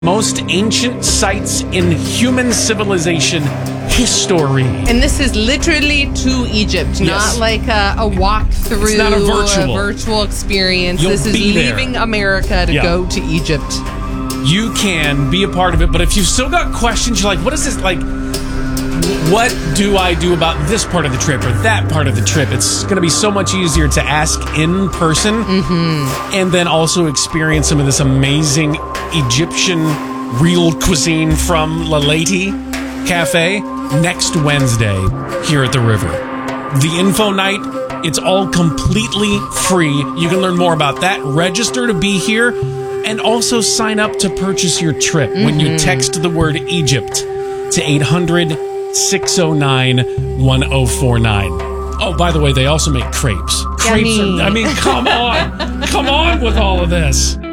most ancient sites in human civilization history. And this is literally to Egypt, Yes. not like a walk through, It's not a virtual. experience. You'll this is be there. leaving America to Yeah. go to Egypt. You can be a part of it, but if you've still got questions, you're like, what is this like? What do I do about this part of the trip or that part of the trip? It's going to be so much easier to ask in person and then also experience some of this amazing Egyptian real cuisine from Laleiti Cafe next Wednesday here at the River. The info night, it's all completely free. You can learn more about that, register to be here, and also sign up to purchase your trip when you text the word Egypt to 800-609-1049. Oh, by the way, they also make crepes. Crepes Yummy. come on. Come on with all of this.